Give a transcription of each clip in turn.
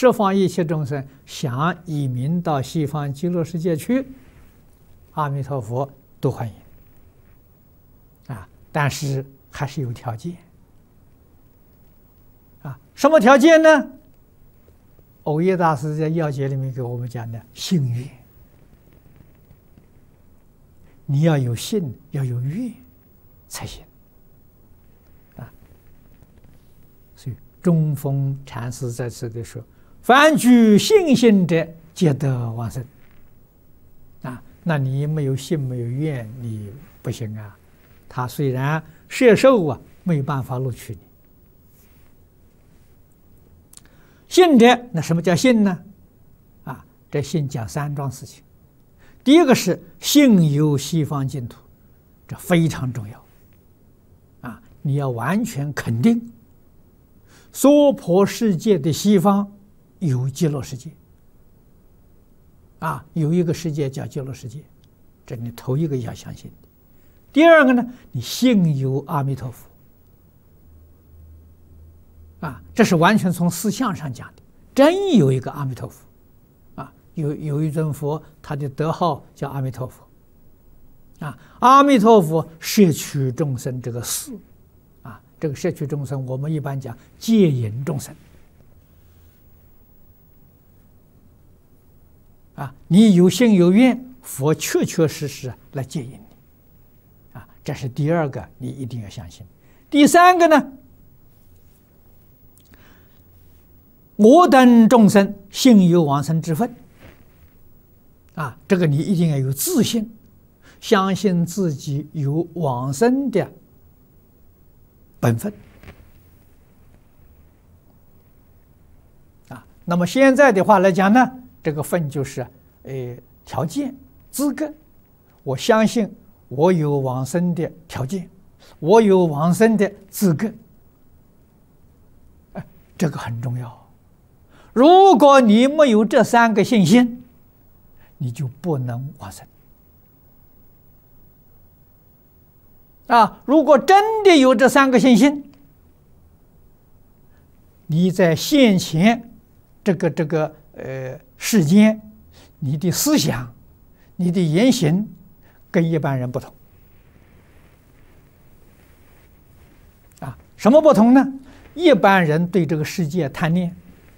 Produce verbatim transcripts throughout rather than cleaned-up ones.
十方一切众生想移民到西方极乐世界去，阿弥陀佛都欢迎啊，但是还是有条件啊。什么条件呢？藕益大师在要解里面给我们讲的信愿，你要有信，要有愿才行啊。所以中峰禅师在此地说：“凡具信心者，皆得往生。”啊，那你没有信，没有愿，你不行啊。他虽然摄受啊，没有办法录取你。信者，那什么叫信呢？啊，这信讲三桩事情。第一个是信游西方净土，这非常重要。啊，你要完全肯定，娑婆世界的西方有极乐世界。啊，有一个世界叫极乐世界，这你头一个要相信的。第二个呢，你信有阿弥陀佛。啊，这是完全从思想上讲的，真有一个阿弥陀佛，啊，有有一尊佛，他的德号叫阿弥陀佛，啊，阿弥陀佛摄取众生这个事，啊，这个摄取众生，我们一般讲戒引众生，啊，你有心有愿，佛确确实实来戒引你，啊，这是第二个，你一定要相信。第三个呢？我等众生信有往生之分，啊，这个你一定要有自信，相信自己有往生的本分，啊，那么现在的话来讲呢，这个分就是呃条件资格，我相信我有往生的条件，我有往生的资格，哎，这个很重要。如果你没有这三个信心，你就不能往生啊！如果真的有这三个信心，你在现前这个这个呃世间，你的思想、你的言行跟一般人不同啊！什么不同呢？一般人对这个世界贪念。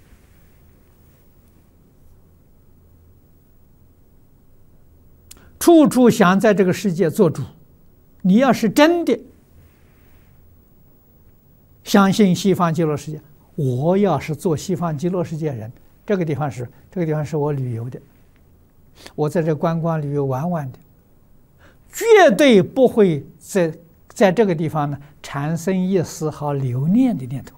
处处想在这个世界做主，你要是真的相信西方极乐世界，我要是做西方极乐世界人，这个地方是这个地方是我旅游的，我在这观光旅游玩玩的，绝对不会在在这个地方呢产生一丝毫留念的念头。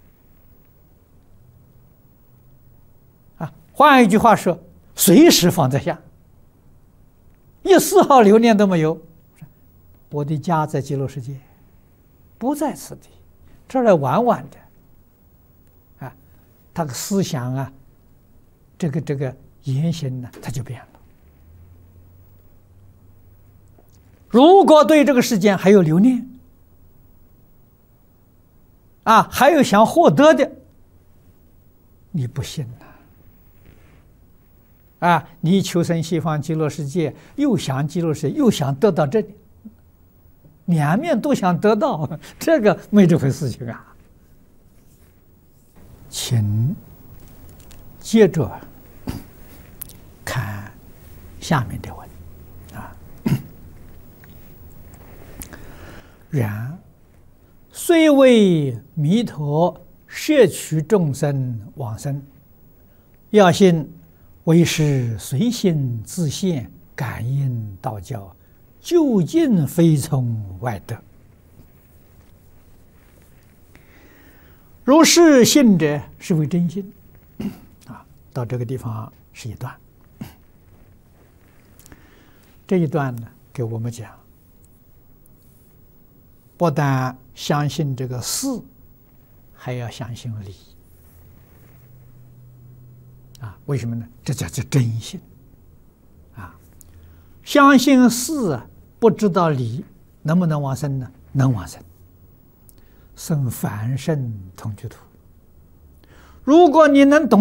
啊，换一句话说，随时放在下。一丝毫留念都没有，我的家在极乐世界，不在此地，这儿来玩玩的，啊，他的思想啊，这个这个言行呢，他就变了。如果对这个世界还有留念，啊，还有想获得的，你不信呐。啊！你求生西方极乐世界，又想极乐世界，又想得到这里，两面都想得到，这个没这回事情啊！请接着看下面的文啊。然虽为弥陀摄取众生往生，要信。为是随心自现，感应道教，究竟非从外得。如是信者，是为真心。啊，到这个地方是一段。这一段呢，给我们讲，不但相信这个事，还要相信理。啊，为什么呢？这叫做真心啊！相信事啊，不知道理，能不能往生呢？能往生，生凡圣同居土。如果你能懂。